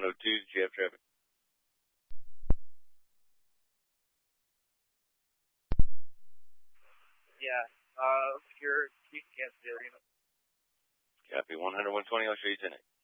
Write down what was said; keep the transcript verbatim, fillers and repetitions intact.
oh two, G F traffic. Yeah, uh, you're, you can't see it. Copy, one hundred, one twenty, I'll show you ten.